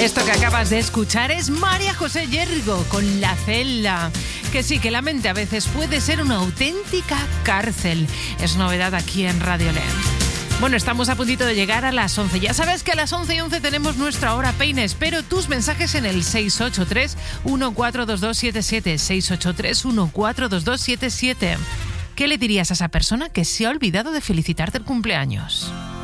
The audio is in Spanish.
Esto que acabas de escuchar es María José Yergo con La Celda. Que sí, que la mente a veces puede ser una auténtica cárcel. Es novedad aquí en Radio LEM. Bueno, estamos a puntito de llegar a las 11. Ya sabes que a las 11:11 tenemos nuestra hora Peine. Espero tus mensajes en el 683-142277. 683-142277. ¿Qué le dirías a esa persona que se ha olvidado de felicitarte el cumpleaños?